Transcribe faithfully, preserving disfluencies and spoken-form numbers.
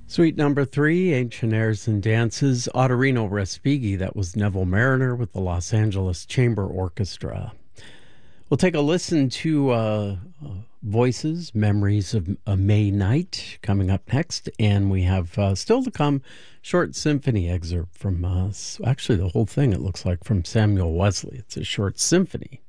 Suite number three, Ancient Airs and Dances, Ottorino Respighi. That was Neville Mariner with the Los Angeles Chamber Orchestra. We'll take a listen to uh, uh, Voices, Memories of a May Night coming up next. And we have uh, still to come, short symphony excerpt from, uh, actually the whole thing, it looks like, from Samuel Wesley. It's a short symphony.